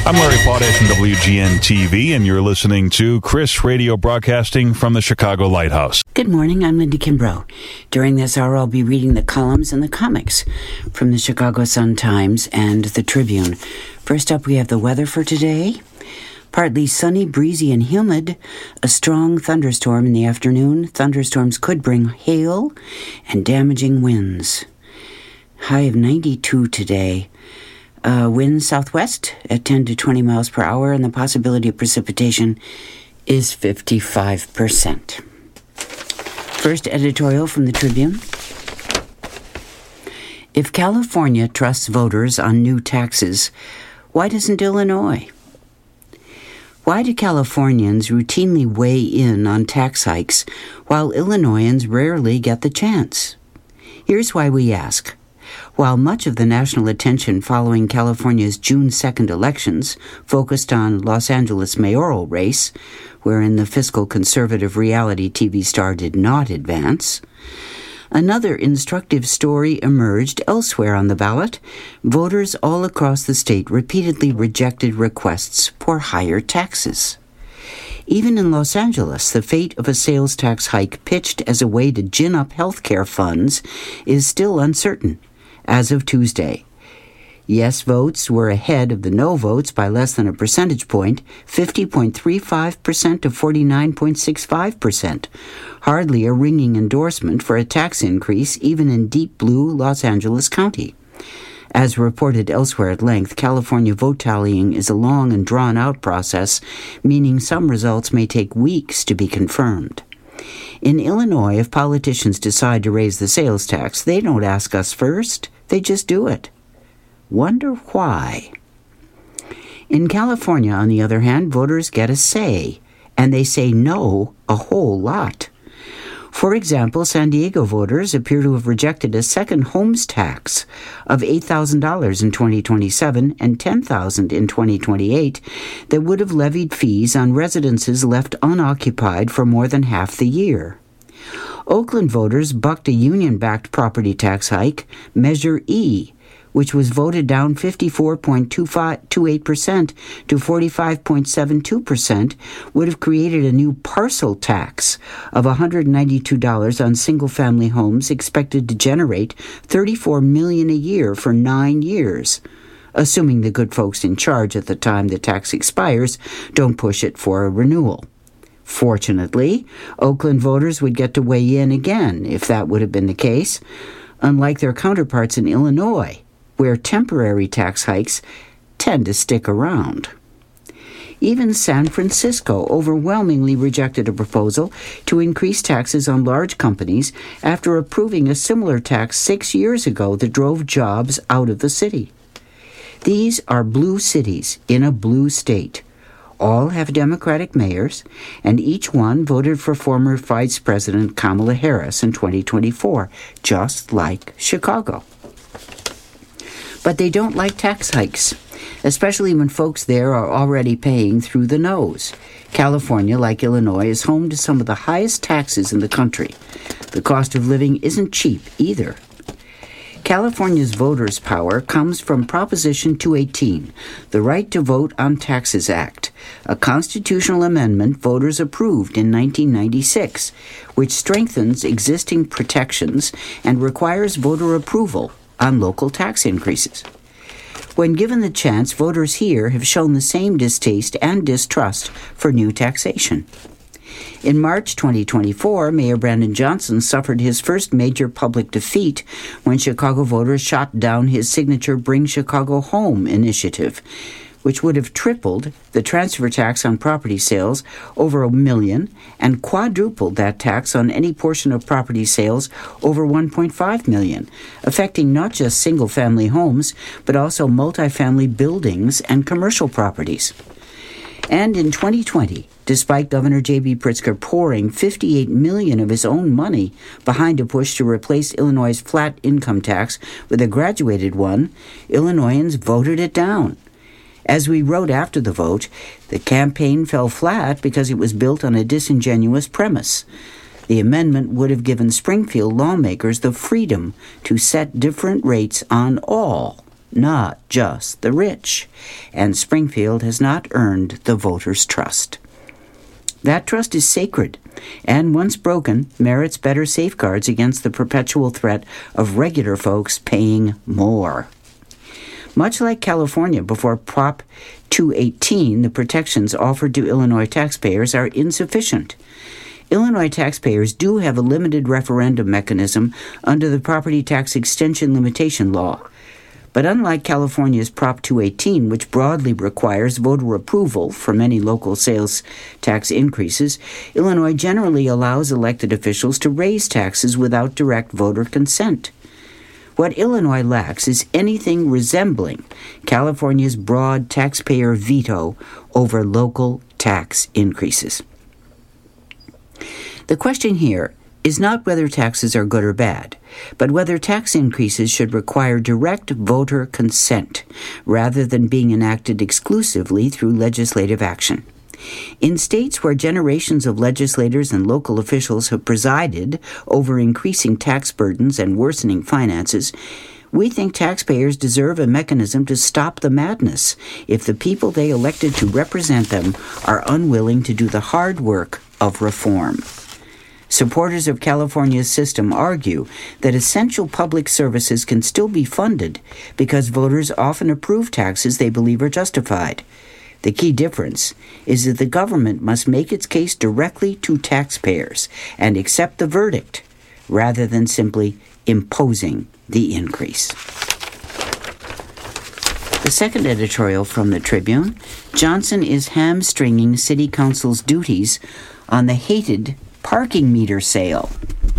I'm Larry Potash from WGN-TV, and you're listening to Chris Radio broadcasting from the Chicago Lighthouse. Good morning, I'm Linda Kimbrough. During this hour, I'll be reading the columns and the comics from the Chicago Sun-Times and the Tribune. First up, we have the weather for today. Partly sunny, breezy, and humid. A strong thunderstorm in the afternoon. Thunderstorms could bring hail and damaging winds. High of 92 today. Wind southwest at 10 to 20 miles per hour, and the possibility of precipitation is 55%. First editorial from the Tribune. If California trusts voters on new taxes, why doesn't Illinois? Why do Californians routinely weigh in on tax hikes while Illinoisans rarely get the chance? Here's why we ask. While much of the national attention following California's June 2nd elections focused on Los Angeles mayoral race, wherein the fiscal conservative reality TV star did not advance, another instructive story emerged elsewhere on the ballot. Voters all across the state repeatedly rejected requests for higher taxes. Even in Los Angeles, the fate of a sales tax hike pitched as a way to gin up health care funds is still uncertain. As of Tuesday, yes votes were ahead of the no votes by less than a percentage point, 50.35% to 49.65%. Hardly a ringing endorsement for a tax increase even in deep blue Los Angeles County. As reported elsewhere at length, California vote tallying is a long and drawn-out process, meaning some results may take weeks to be confirmed. In Illinois, if politicians decide to raise the sales tax, they don't ask us first. They just do it. Wonder why? In California, on the other hand, voters get a say, and they say no a whole lot. For example, San Diego voters appear to have rejected a second homes tax of $8,000 in 2027 and $10,000 in 2028 that would have levied fees on residences left unoccupied for more than half the year. Oakland voters bucked a union-backed property tax hike, Measure E, which was voted down 54.28% to 45.72%, would have created a new parcel tax of $192 on single-family homes expected to generate $34 million a year for 9 years, assuming the good folks in charge at the time the tax expires don't push it for a renewal. Fortunately, Oakland voters would get to weigh in again if that would have been the case, unlike their counterparts in Illinois, where temporary tax hikes tend to stick around. Even San Francisco overwhelmingly rejected a proposal to increase taxes on large companies after approving a similar tax 6 years ago that drove jobs out of the city. These are blue cities in a blue state. All have Democratic mayors, and each one voted for former Vice President Kamala Harris in 2024, just like Chicago. But they don't like tax hikes, especially when folks there are already paying through the nose. California, like Illinois, is home to some of the highest taxes in the country. The cost of living isn't cheap either. California's voters' power comes from Proposition 218, the Right to Vote on Taxes Act, a constitutional amendment voters approved in 1996, which strengthens existing protections and requires voter approval on local tax increases. When given the chance, voters here have shown the same distaste and distrust for new taxation. In March 2024, Mayor Brandon Johnson suffered his first major public defeat when Chicago voters shot down his signature Bring Chicago Home initiative, which would have tripled the transfer tax on property sales over $1 million and quadrupled that tax on any portion of property sales over $1.5 million, affecting not just single-family homes, but also multifamily buildings and commercial properties. And in 2020, despite Governor J.B. Pritzker pouring $58 million of his own money behind a push to replace Illinois' flat income tax with a graduated one, Illinoisans voted it down. As we wrote after the vote, the campaign fell flat because it was built on a disingenuous premise. The amendment would have given Springfield lawmakers the freedom to set different rates on all not just the rich, and Springfield has not earned the voters' trust. That trust is sacred, and once broken, merits better safeguards against the perpetual threat of regular folks paying more. Much like California before Prop 218, the protections offered to Illinois taxpayers are insufficient. Illinois taxpayers do have a limited referendum mechanism under the property tax extension limitation law. But unlike California's Prop 218, which broadly requires voter approval for many local sales tax increases, Illinois generally allows elected officials to raise taxes without direct voter consent. What Illinois lacks is anything resembling California's broad taxpayer veto over local tax increases. The question here is not whether taxes are good or bad, but whether tax increases should require direct voter consent rather than being enacted exclusively through legislative action. In states where generations of legislators and local officials have presided over increasing tax burdens and worsening finances, we think taxpayers deserve a mechanism to stop the madness if the people they elected to represent them are unwilling to do the hard work of reform. Supporters of California's system argue that essential public services can still be funded because voters often approve taxes they believe are justified. The key difference is that the government must make its case directly to taxpayers and accept the verdict rather than simply imposing the increase. The second editorial from the Tribune, Johnson is hamstringing City Council's duties on the hated parking meter sale.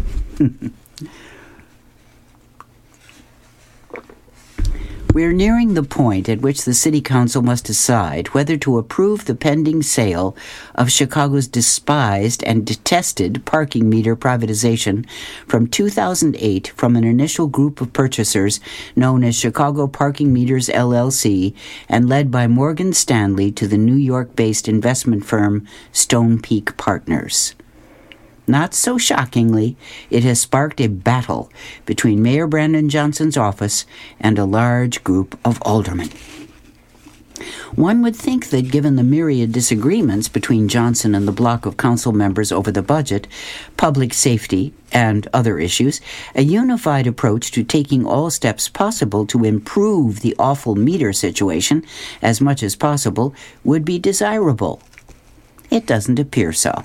We're nearing the point at which the City Council must decide whether to approve the pending sale of Chicago's despised and detested parking meter privatization from 2008 from an initial group of purchasers known as Chicago Parking Meters LLC and led by Morgan Stanley to the New York-based investment firm Stonepeak Partners. Not so shockingly, it has sparked a battle between Mayor Brandon Johnson's office and a large group of aldermen. One would think that given the myriad disagreements between Johnson and the block of council members over the budget, public safety, and other issues, a unified approach to taking all steps possible to improve the awful meter situation as much as possible would be desirable. It doesn't appear so.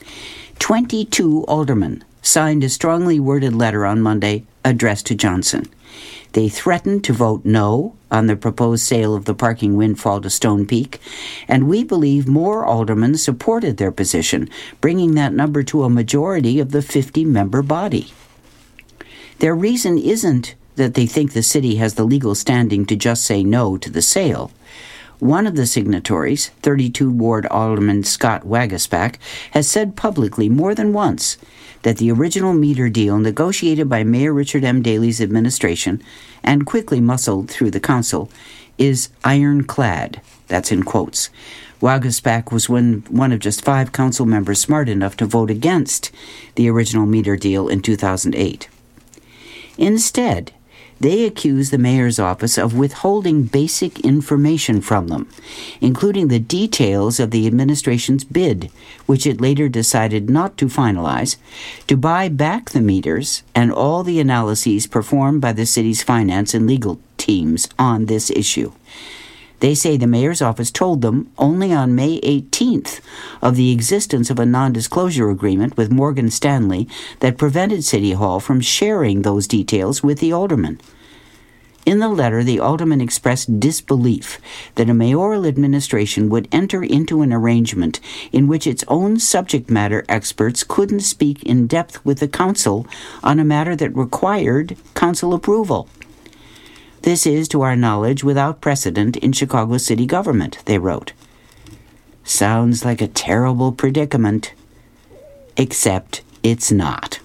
22 aldermen signed a strongly worded letter on Monday addressed to Johnson. They threatened to vote no on the proposed sale of the parking windfall to Stonepeak, and we believe more aldermen supported their position, bringing that number to a majority of the 50-member body. Their reason isn't that they think the city has the legal standing to just say no to the sale. One of the signatories, 32 Ward Alderman Scott Waguespack, has said publicly more than once that the original meter deal negotiated by Mayor Richard M. Daley's administration and quickly muscled through the council is ironclad. That's in quotes. Waguespack was one of just 5 council members smart enough to vote against the original meter deal in 2008. Instead, they accuse the mayor's office of withholding basic information from them, including the details of the administration's bid, which it later decided not to finalize, to buy back the meters and all the analyses performed by the city's finance and legal teams on this issue. They say the mayor's office told them only on May 18th of the existence of a non-disclosure agreement with Morgan Stanley that prevented City Hall from sharing those details with the aldermen. In the letter, the aldermen expressed disbelief that a mayoral administration would enter into an arrangement in which its own subject matter experts couldn't speak in depth with the council on a matter that required council approval. This is, to our knowledge, without precedent in Chicago city government, they wrote. Sounds like a terrible predicament, except it's not.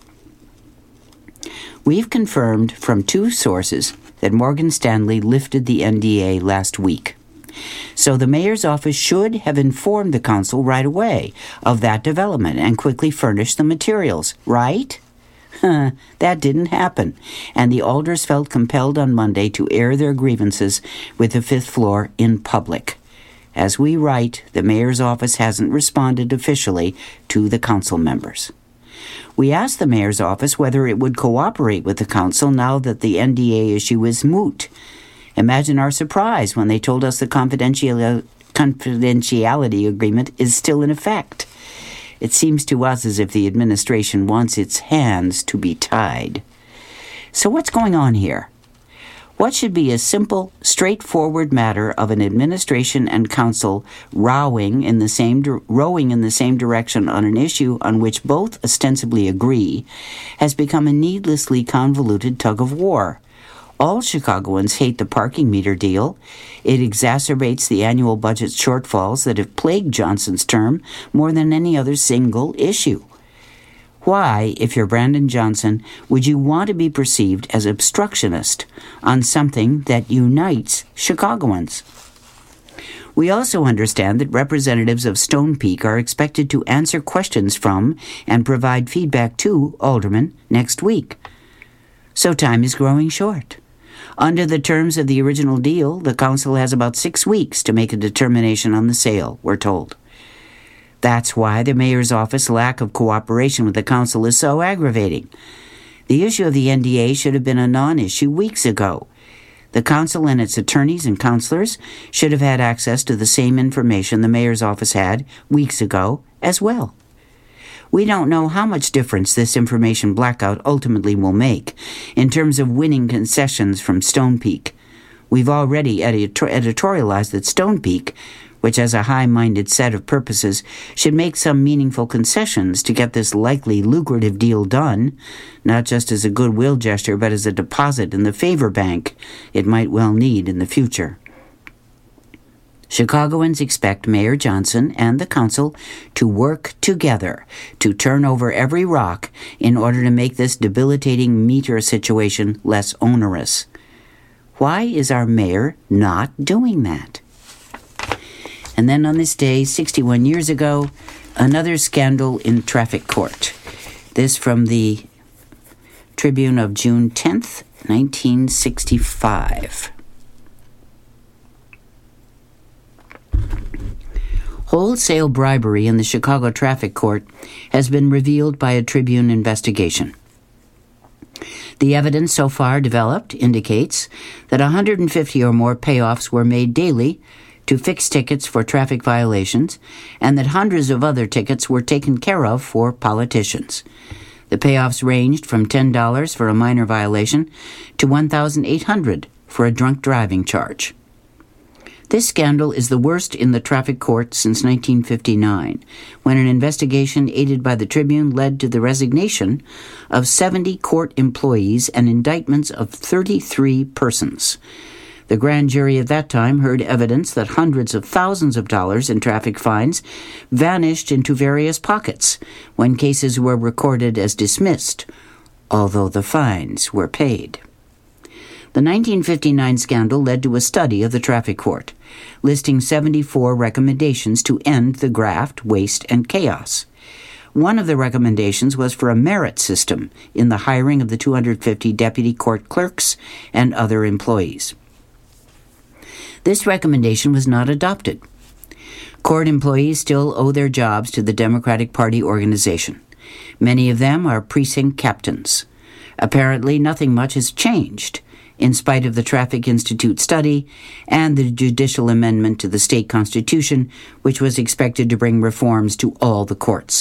We've confirmed from 2 sources that Morgan Stanley lifted the NDA last week. So the mayor's office should have informed the council right away of that development and quickly furnished the materials, right? That didn't happen, and the alders felt compelled on Monday to air their grievances with the fifth floor in public. As we write, the mayor's office hasn't responded officially to the council members. We asked the mayor's office whether it would cooperate with the council now that the NDA issue is moot. Imagine our surprise when they told us the confidentiality agreement is still in effect. It seems to us as if the administration wants its hands to be tied. So what's going on here? What should be a simple, straightforward matter of an administration and council rowing in the same direction on an issue on which both ostensibly agree has become a needlessly convoluted tug of war. All Chicagoans hate the parking meter deal. It exacerbates the annual budget shortfalls that have plagued Johnson's term more than any other single issue. Why, if you're Brandon Johnson, would you want to be perceived as obstructionist on something that unites Chicagoans? We also understand that representatives of Stone Peak are expected to answer questions from and provide feedback to aldermen next week. So time is growing short. Under the terms of the original deal, the council has about 6 weeks to make a determination on the sale, we're told. That's why the mayor's office's lack of cooperation with the council is so aggravating. The issue of the NDA should have been a non-issue weeks ago. The council and its attorneys and counselors should have had access to the same information the mayor's office had weeks ago as well. We don't know how much difference this information blackout ultimately will make in terms of winning concessions from Stone Peak. We've already editorialized that Stone Peak, which has a high-minded set of purposes, should make some meaningful concessions to get this likely lucrative deal done, not just as a goodwill gesture, but as a deposit in the favor bank it might well need in the future. Chicagoans expect Mayor Johnson and the council to work together to turn over every rock in order to make this debilitating meter situation less onerous. Why is our mayor not doing that? And then on this day, 61 years ago, another scandal in traffic court. This from the Tribune of June 10th, 1965. Wholesale bribery in the Chicago traffic court has been revealed by a Tribune investigation. The evidence so far developed indicates that 150 or more payoffs were made daily to fix tickets for traffic violations, and that hundreds of other tickets were taken care of for politicians. The payoffs ranged from $10 for a minor violation to $1,800 for a drunk driving charge. This scandal is the worst in the traffic court since 1959, when an investigation aided by the Tribune led to the resignation of 70 court employees and indictments of 33 persons. The grand jury at that time heard evidence that hundreds of thousands of dollars in traffic fines vanished into various pockets when cases were recorded as dismissed, although the fines were paid. The 1959 scandal led to a study of the traffic court, listing 74 recommendations to end the graft, waste, and chaos. One of the recommendations was for a merit system in the hiring of the 250 deputy court clerks and other employees. This recommendation was not adopted. Court employees still owe their jobs to the Democratic Party organization. Many of them are precinct captains. Apparently, nothing much has changed, in spite of the Traffic Institute study and the judicial amendment to the state constitution, which was expected to bring reforms to all the courts.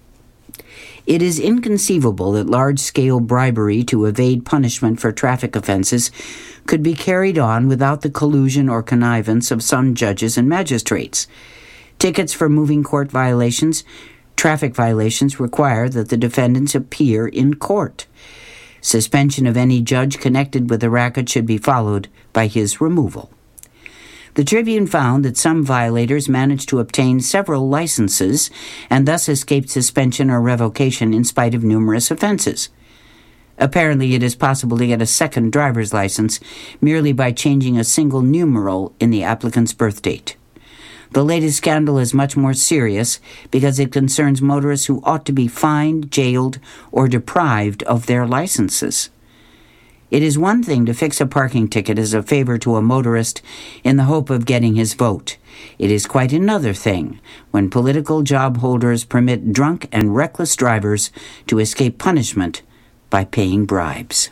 It is inconceivable that large-scale bribery to evade punishment for traffic offenses could be carried on without the collusion or connivance of some judges and magistrates. Tickets for moving court violations, traffic violations, require that the defendants appear in court. Suspension of any judge connected with the racket should be followed by his removal. The Tribune found that some violators managed to obtain several licenses and thus escaped suspension or revocation in spite of numerous offenses. Apparently, it is possible to get a second driver's license merely by changing a single numeral in the applicant's birth date. The latest scandal is much more serious because it concerns motorists who ought to be fined, jailed, or deprived of their licenses. It is one thing to fix a parking ticket as a favor to a motorist in the hope of getting his vote. It is quite another thing when political job holders permit drunk and reckless drivers to escape punishment by paying bribes.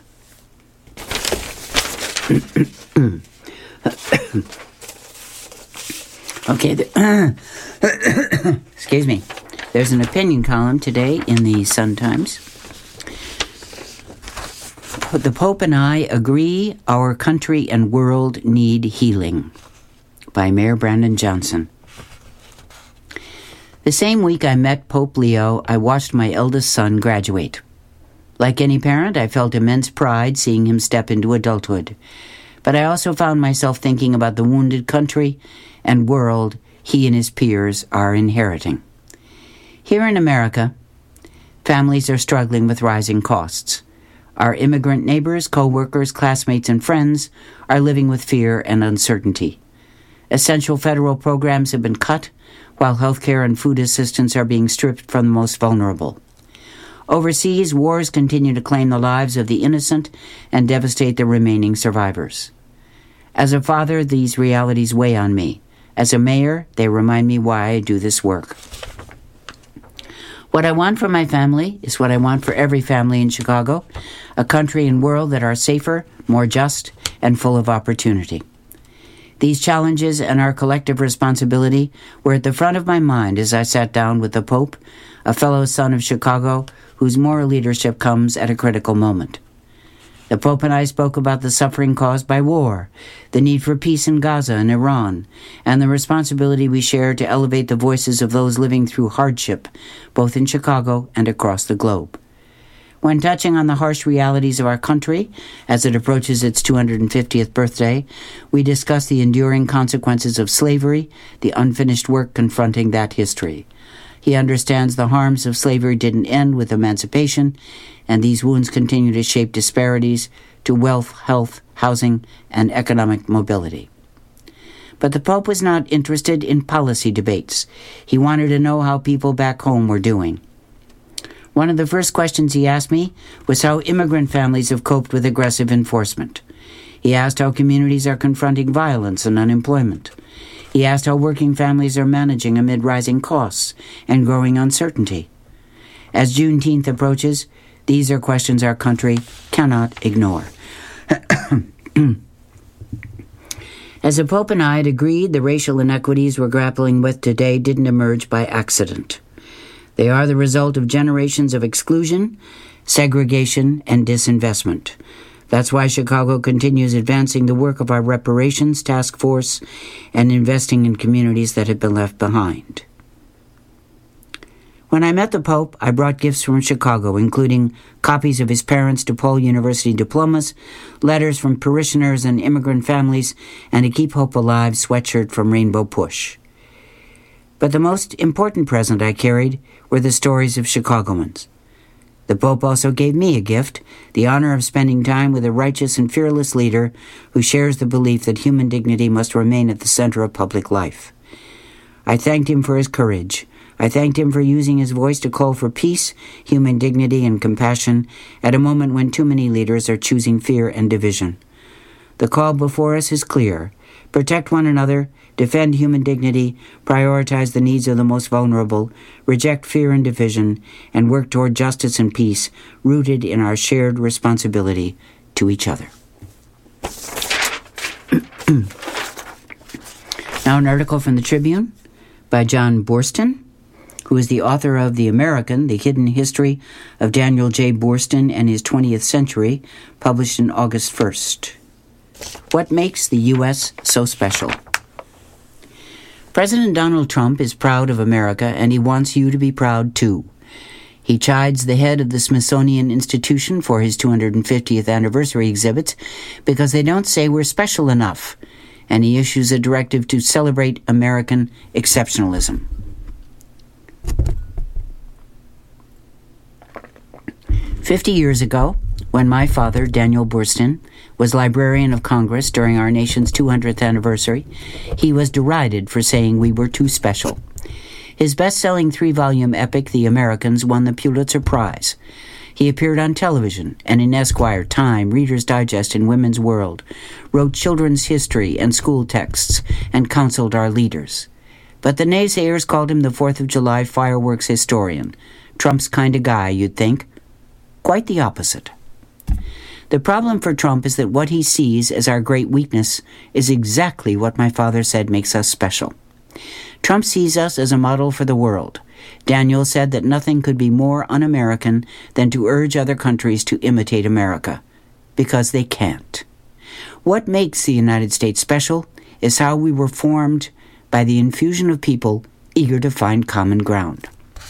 Okay, excuse me. There's an opinion column today in the Sun-Times. The Pope and I agree our country and world need healing, by Mayor Brandon Johnson. The same week I met Pope Leo, I watched my eldest son graduate. Like any parent, I felt immense pride seeing him step into adulthood. But I also found myself thinking about the wounded country and world he and his peers are inheriting. Here in America, families are struggling with rising costs. Our immigrant neighbors, co-workers, classmates, and friends are living with fear and uncertainty. Essential federal programs have been cut, while health care and food assistance are being stripped from the most vulnerable. Overseas, wars continue to claim the lives of the innocent and devastate the remaining survivors. As a father, these realities weigh on me. As a mayor, they remind me why I do this work. What I want for my family is what I want for every family in Chicago, a country and world that are safer, more just, and full of opportunity. These challenges and our collective responsibility were at the front of my mind as I sat down with the Pope, a fellow son of Chicago whose moral leadership comes at a critical moment. The Pope and I spoke about the suffering caused by war, the need for peace in Gaza and Iran, and the responsibility we share to elevate the voices of those living through hardship, both in Chicago and across the globe. When touching on the harsh realities of our country as it approaches its 250th birthday, we discuss the enduring consequences of slavery, the unfinished work confronting that history. He understands the harms of slavery didn't end with emancipation, and these wounds continue to shape disparities to wealth, health, housing, and economic mobility. But the Pope was not interested in policy debates. He wanted to know how people back home were doing. One of the first questions he asked me was how immigrant families have coped with aggressive enforcement. He asked how communities are confronting violence and unemployment. He asked how working families are managing amid rising costs and growing uncertainty. As Juneteenth approaches, these are questions our country cannot ignore. As the Pope and I had agreed, the racial inequities we're grappling with today didn't emerge by accident. They are the result of generations of exclusion, segregation, and disinvestment. That's why Chicago continues advancing the work of our reparations task force and investing in communities that have been left behind. When I met the Pope, I brought gifts from Chicago, including copies of his parents' DePaul University diplomas, letters from parishioners and immigrant families, and a Keep Hope Alive sweatshirt from Rainbow Push. But the most important present I carried were the stories of Chicagoans. The Pope also gave me a gift, the honor of spending time with a righteous and fearless leader who shares the belief that human dignity must remain at the center of public life. I thanked him for his courage. I thanked him for using his voice to call for peace, human dignity, and compassion at a moment when too many leaders are choosing fear and division. The call before us is clear. Protect one another, defend human dignity, prioritize the needs of the most vulnerable, reject fear and division, and work toward justice and peace, rooted in our shared responsibility to each other. Now an article from the Tribune by John Boorstin, who is the author of The American, The Hidden History of Daniel J. Boorstin and His 20th Century, published in August 1st. What makes the U.S. so special? President Donald Trump is proud of America, and he wants you to be proud too. He chides the head of the Smithsonian Institution for his 250th anniversary exhibits because they don't say we're special enough, and he issues a directive to celebrate American exceptionalism. "50 years ago, when my father, Daniel Boorstin, was Librarian of Congress during our nation's 200th anniversary, he was derided for saying we were too special. His best-selling 3-volume epic, The Americans, won the Pulitzer Prize. He appeared on television and in Esquire, Time, Reader's Digest, and Women's World, wrote children's history and school texts, and counseled our leaders. But the naysayers called him the 4th of July fireworks historian. Trump's kind of guy, you'd think. Quite the opposite. The problem for Trump is that what he sees as our great weakness is exactly what my father said makes us special. Trump sees us as a model for the world. Daniel said that nothing could be more un-American than to urge other countries to imitate America, because they can't. What makes the United States special is how we were formed by the infusion of people eager to find common ground.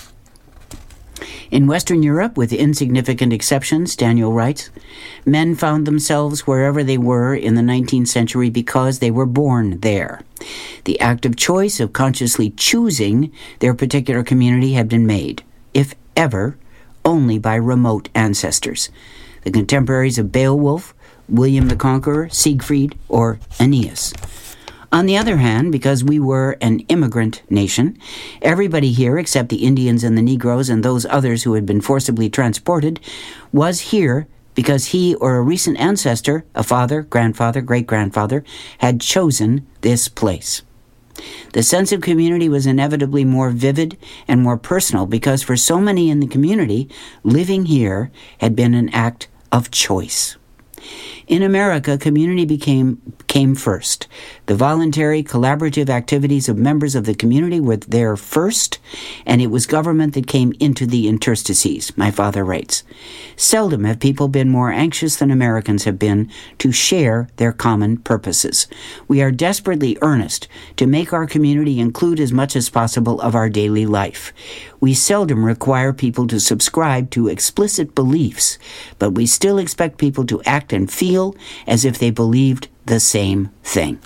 In Western Europe, with insignificant exceptions, Daniel writes, men found themselves wherever they were in the 19th century because they were born there. The act of choice, of consciously choosing their particular community, had been made, if ever, only by remote ancestors, the contemporaries of Beowulf, William the Conqueror, Siegfried, or Aeneas. On the other hand, because we were an immigrant nation, everybody here except the Indians and the Negroes and those others who had been forcibly transported was here because he or a recent ancestor, a father, grandfather, great-grandfather, had chosen this place. The sense of community was inevitably more vivid and more personal because for so many in the community, living here had been an act of choice. In America, community came first. The voluntary, collaborative activities of members of the community were there first, and it was government that came into the interstices, my father writes. Seldom have people been more anxious than Americans have been to share their common purposes. We are desperately earnest to make our community include as much as possible of our daily life. We seldom require people to subscribe to explicit beliefs, but we still expect people to act and feel as if they believed the same thing.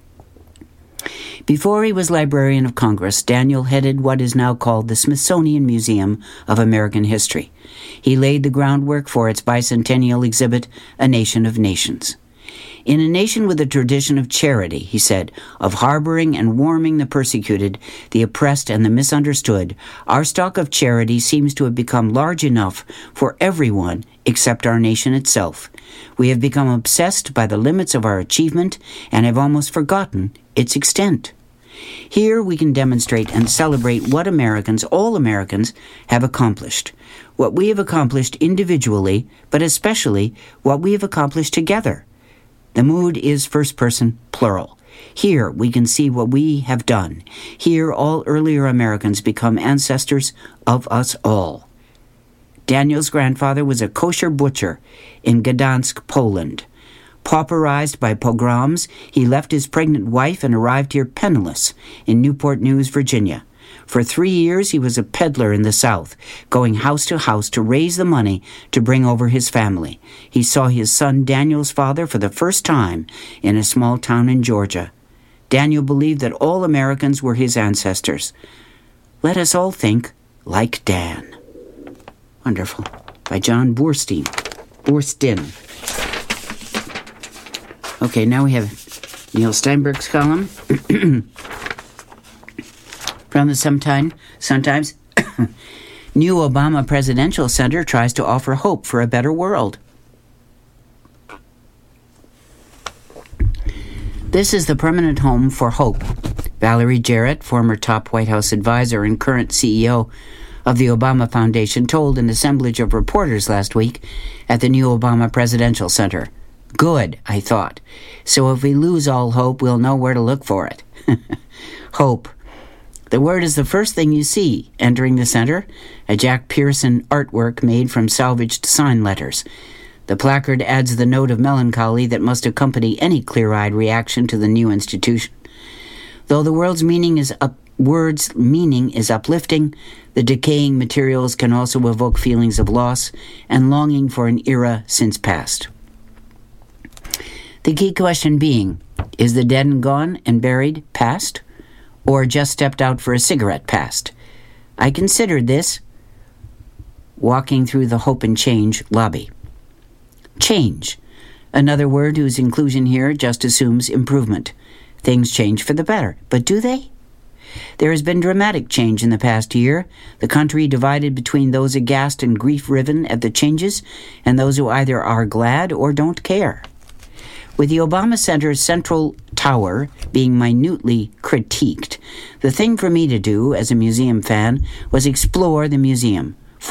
Before he was Librarian of Congress, Daniel headed what is now called the Smithsonian Museum of American History. He laid the groundwork for its bicentennial exhibit, A Nation of Nations. In a nation with a tradition of charity, he said, of harboring and warming the persecuted, the oppressed, and the misunderstood, our stock of charity seems to have become large enough for everyone except our nation itself. We have become obsessed by the limits of our achievement and have almost forgotten its extent. Here we can demonstrate and celebrate what Americans, all Americans, have accomplished. What we have accomplished individually, but especially what we have accomplished together. The mood is first person, plural. Here we can see what we have done. Here all earlier Americans become ancestors of us all. Daniel's grandfather was a kosher butcher in Gdansk, Poland. Pauperized by pogroms, he left his pregnant wife and arrived here penniless in Newport News, Virginia. For 3 years he was a peddler in the South, going house to house to raise the money to bring over his family. He saw his son Daniel's father for the first time in a small town in Georgia. Daniel believed that all Americans were his ancestors. Let us all think like Dan. Wonderful. By John Burstein. Okay, now we have Neil Steinberg's column. From the Sun-Times, new Obama Presidential Center tries to offer hope for a better world. This is the permanent home for hope. Valerie Jarrett, former top White House advisor and current CEO of the Obama Foundation, told an assemblage of reporters last week at the new Obama Presidential Center. Good, I thought. So if we lose all hope, we'll know where to look for it. Hope. The word is the first thing you see entering the center, a Jack Pearson artwork made from salvaged sign letters. The placard adds the note of melancholy that must accompany any clear-eyed reaction to the new institution. Though the word's meaning is uplifting, the decaying materials can also evoke feelings of loss and longing for an era since past. The key question being, is the dead and gone and buried past? Or just stepped out for a cigarette past? I considered this walking through the Hope and Change lobby. Change. Another word whose inclusion here just assumes improvement. Things change for the better, but do they? There has been dramatic change in the past year, the country divided between those aghast and grief-riven at the changes and those who either are glad or don't care. With the Obama Center's central tower being minutely critiqued, the thing for me to do as a museum fan was explore the museum,